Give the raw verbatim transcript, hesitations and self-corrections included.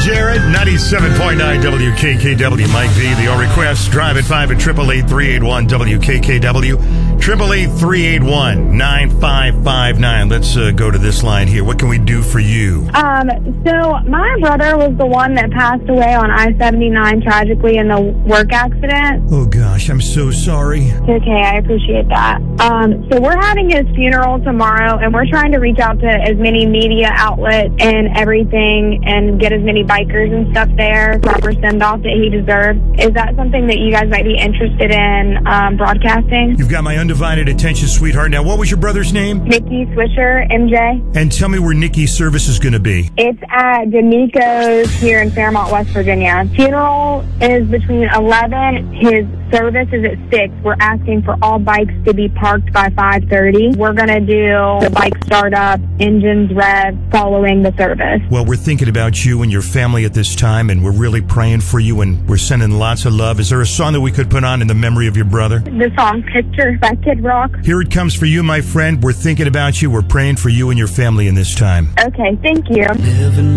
Jared, ninety-seven point nine W K K W. Mike V, the Your Request. Drive at five at eight eight eight, three eight one, W K K W. eight eight eight, three eight one, nine five five nine. Let's uh, go to this line here. What can we do for you? Um, so my brother was the one that passed away on I seventy-nine tragically in the work accident. Oh, gosh, I'm so sorry. It's okay, I appreciate that. Um, so we're having his funeral tomorrow, and we're trying to reach out to as many media outlets and everything and get as many bikers and stuff there, proper send-off that he deserves. Is that something that you guys might be interested in um, broadcasting? You've got my undivided attention, sweetheart. Now, what was your brother's name? Nikki Swisher, M J. And tell me where Nikki's service is going to be. It's at D'Amico's here in Fairmont, West Virginia. Funeral is between eleven. His service is at six. We're asking for all bikes to be parked by five thirty. We're going to do the bike startup, engines rev, following the service. Well, we're thinking about you and your family at this time, and we're really praying for you, and we're sending lots of love. Is there a song that we could put on in the memory of your brother? The song Picture by Kid Rock. Here it comes for you, my friend. We're thinking about you. We're praying for you and your family in this time. Okay, thank you.